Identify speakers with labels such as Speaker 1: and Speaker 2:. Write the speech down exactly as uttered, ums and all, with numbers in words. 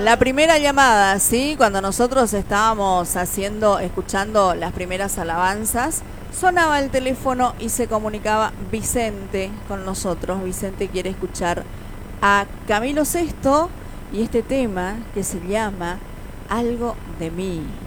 Speaker 1: La primera llamada, ¿sí? Cuando nosotros estábamos haciendo, escuchando las primeras alabanzas, sonaba el teléfono y se comunicaba Vicente con nosotros. Vicente quiere escuchar a Camilo Sesto y este tema que se llama Algo de mí.